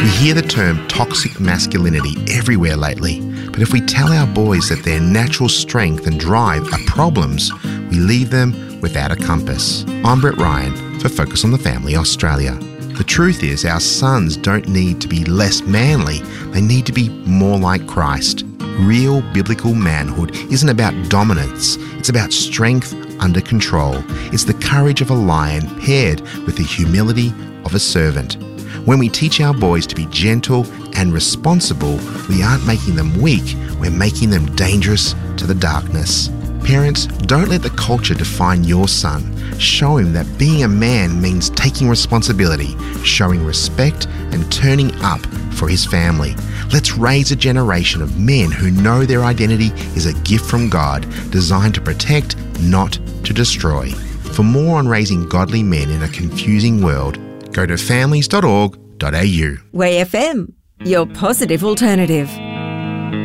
We hear the term toxic masculinity everywhere lately, but if we tell our boys that their natural strength and drive are problems, we leave them without a compass. I'm Brett Ryan for Focus on the Family Australia. The truth is, our sons don't need to be less manly, they need to be more like Christ. Real biblical manhood isn't about dominance, it's about strength under control. It's the courage of a lion paired with the humility of a servant. When we teach our boys to be gentle and responsible, we aren't making them weak, we're making them dangerous to the darkness. Parents, don't let the culture define your son. Show him that being a man means taking responsibility, showing respect, and turning up for his family. Let's raise a generation of men who know their identity is a gift from God, designed to protect, not to destroy. For more on raising godly men in a confusing world, go to families.org.au. Way FM, your positive alternative.